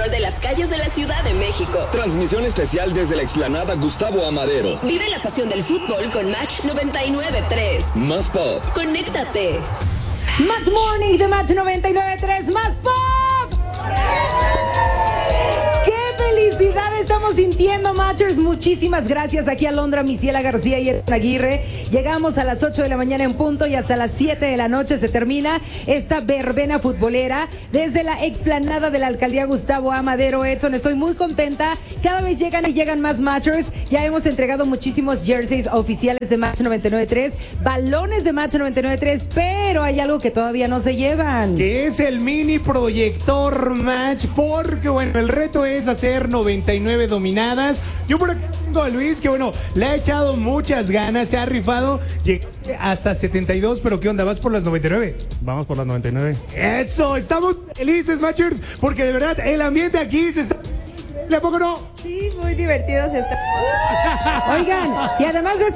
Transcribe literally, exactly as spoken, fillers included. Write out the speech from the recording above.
control de las calles de la Ciudad de México. Transmisión especial desde la explanada Gustavo Amadero. Vive la pasión del fútbol con Match noventa y nueve punto tres. Más pop. Conéctate. Match Morning de Match noventa y nueve punto tres. Más pop. ¡Qué felicidad estamos sintiendo, Matchers! Muchísimas gracias aquí a Londra, Misiela García y Edna Aguirre. Llegamos a las ocho de la mañana en punto y hasta las siete de la noche se termina esta verbena futbolera desde la explanada de la alcaldía Gustavo Amadero. Edson, estoy muy contenta. Cada vez llegan y llegan más Matchers. Ya hemos entregado muchísimos jerseys oficiales de Match noventa y nueve punto tres, balones de Match noventa y nueve punto tres, pero hay algo que todavía no se llevan. Que es el mini proyector Match, porque bueno, el reto es hacer noventa y nueve dominadas. Yo por aquí tengo a Luis, que bueno, le ha echado muchas ganas, se ha rifado, llegó hasta setenta y dos, pero ¿qué onda? ¿Vas por las noventa y nueve? Vamos por las noventa y nueve. Eso, estamos felices, Matchers, porque de verdad el ambiente aquí se está... ¿Le poco no? Sí, muy divertidos estamos. Oigan, y además de